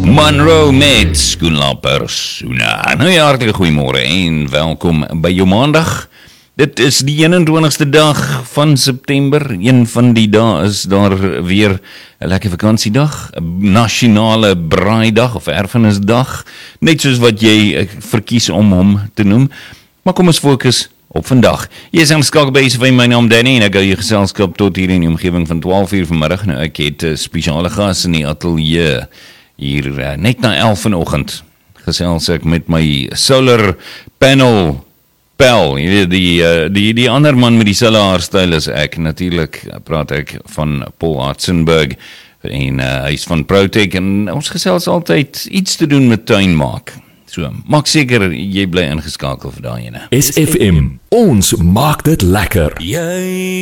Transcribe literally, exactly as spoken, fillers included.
Monroe met Skoenlappers. Nou ja, hartelijk goeiemôre en welkom by jou maandag. Dit is die eenentwintigste dag van September. Een van die dae is daar weer 'n lekker vakansiedag, 'n nasionale braaidag of erfenisdag, net soos wat jy verkies om hom te noem. Maar kom ons fokus op vandag. Jy is aangeskakel by S F M, my naam Danny en ek hou jou geselskap tot hier in die omgewing van twaalf uur vanmiddag. Nou ek het 'n spesiale gas in die ateljee hier uh, net na elf vanoggend. Gesels ek met my solar panel pel, jy weet die uh, die die ander man met die selfe haarstyl as ek. Natuurlik praat ek van Paul Hartzenberg en uh, hy is van Protec en ons gesels altyd iets te doen met tuinmaak. So, maak seker jy bly ingeskakel vir daai ene. S F M, ons maak dit lekker. Jy